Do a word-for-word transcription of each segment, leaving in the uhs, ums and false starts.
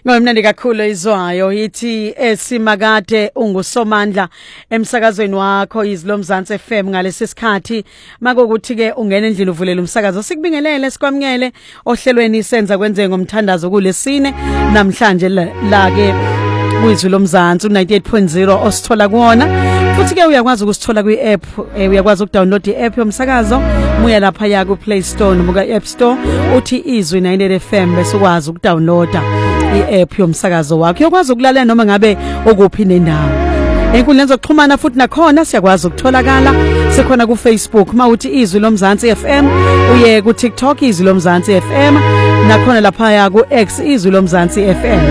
Ngomnandi kakhulu izwayo yithi esimakade ungusomandla emsakazweni wakho izilo Mzansi F M ngalesi sikhathi makukuthi ke ungena endlini uvulela umsakazo sikubingelele sikwamngele ohlelweni senza kwenze ngomthandazo kulesine namhlanje la ke kuyizilo Mzansi ninety-eight point zero osithola kuona futhi ke uyakwazi ukusithola kwi app uyakwazi ukudownload i app yomsakazo muya lapha ya ku Play Store noma ka App Store uthi izwi ninety-eight F M bese ukwazi ukudownloada i-app yomsakazo wakho uyakwazi ukulalela noma ngabe ukuphi nendawo enkundleni zokuxhumana futhi nakhona siyakwazi ukutholakala sekhona ku Facebook mawuthi izwi loMzansi F M uye ku TikTok izwi loMzansi F M nakhona lapha ya ku X izwi loMzansi F M.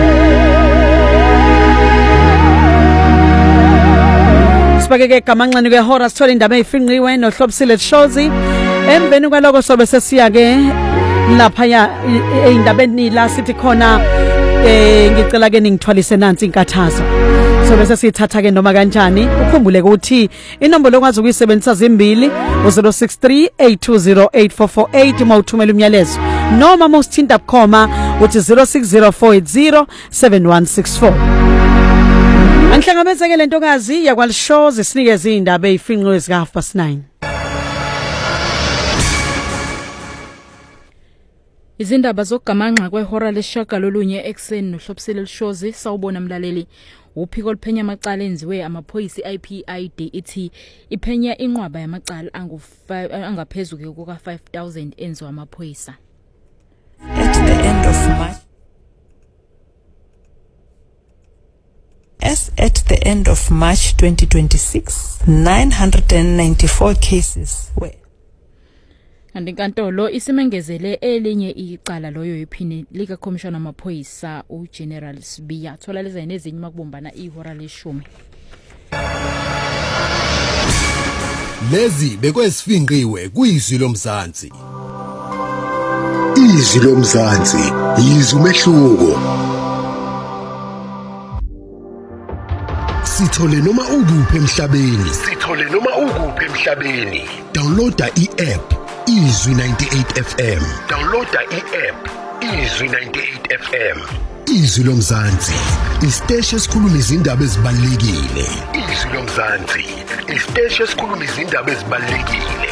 Sibakeke kamanxani kwehora sithola indaba ezifinqiwe nohlobisile Shozi emveni kwaloko sobe sesiya ke lapha ya eindabeni la sithi khona eh ngicela ke ningithwalise nansi inkathazo so bese sithatha ke noma kanjani ukhumbule ukuthi inombolo okwazi ukuyisebenzisa zimbili zero six three eight two zero eight four four eight mawuthumela umyalezo noma mawusithinta bukhoma uthi zero six zero four eight zero seven one six four. Anhlangabezeke lentokazi yakwalishozi sinikeze indaba ezifinqiwe zika half past nine. Izindaba zokugamanxa kwehora leshaka lolunye ekseni nohlobisile Shozi sawubona mlaleli uphiko oluphenya amacala enziwe amaphoyisa I P I D ithi iphenya inqwaba yamacala angu angaphezulu kuka five thousand enziwa amaphoyisa. At the end of March As at the end of March twenty twenty-six, nine hundred ninety-four cases were Andinkantolo isimengezele elinye icala loyo yiphini lika commissioner amaphoyisa u General Sibiya thola leza nezinye makubombana ihora leshumi. Lezi bekwesifinqiwe kuyizwi loMzansi. Izwi loMzansi yizwi umehluko. Sithole noma ukuphi emhlabeni. Sithole noma ukuphi emhlabeni. Downloada i-app Izwi ninety-eight F M. Downloada i-app Izwi ninety-eight F M. Izwi loMzansi, isiteshi esikhuluma izindaba ezibalulekile. Izwi loMzansi, isiteshi esikhuluma izindaba ezibalulekile.